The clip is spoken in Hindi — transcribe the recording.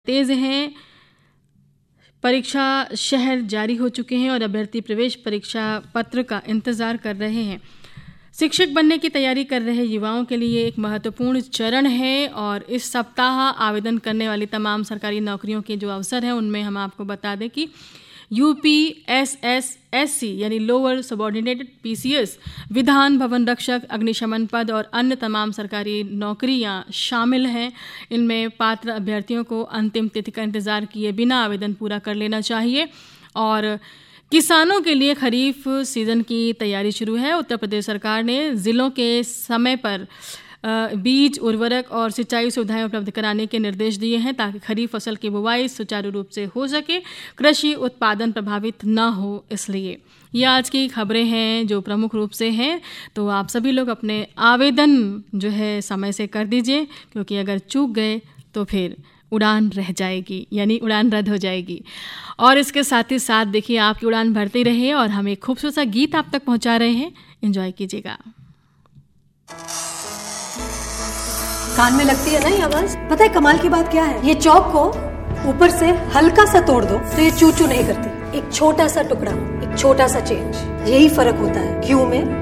तेज हैं। परीक्षा शहर जारी हो चुके हैं और अभ्यर्थी प्रवेश परीक्षा पत्र का इंतजार कर रहे हैं। शिक्षक बनने की तैयारी कर रहे युवाओं के लिए एक महत्वपूर्ण चरण है और इस सप्ताह आवेदन करने वाली तमाम सरकारी नौकरियों के जो अवसर हैं उनमें हम आपको बता दें कि UPSS-SC यानी lower subordinated PCS, Vidhan Bhavan रक्षक, अग्निशमन पद और अन्य तमाम सरकारी नौकरियां शामिल हैं। इनमें पात्र अभ्यर्थियों को अंतिम तिथि का इंतजार किए बिना आवेदन पूरा कर लेना चाहिए। और किसानों के लिए खरीफ सीजन की तैयारी शुरू है। उत्तर प्रदेश सरकार ने जिलों के समय पर बीज, उर्वरक और सिंचाई सुविधाएं उपलब्ध कराने के निर्देश दिए हैं ताकि खरीफ फसल की बुवाई सुचारू रूप से हो सके, कृषि उत्पादन प्रभावित न हो। इसलिए ये आज की खबरें हैं जो प्रमुख रूप से हैं। तो आप सभी लोग अपने आवेदन जो है समय से कर दीजिए, क्योंकि अगर चूक गए तो फिर उड़ान रह जाएगी, यानी उड़ान रद्द हो जाएगी। और इसके साथ ही साथ देखिए, आपकी उड़ान भरती रहे और हम एक खूबसूरत सा गीत आप तक पहुंचा रहे हैं, एंजॉय कीजिएगा। कान में लगती है ना ये आवाज। पता है कमाल की बात क्या है? ये चौक को ऊपर से हल्का सा तोड़ दो तो ये चू चू नहीं करती। एक छोटा सा टुकड़ा, एक छोटा सा चेंज, यही फर्क होता है क्यों में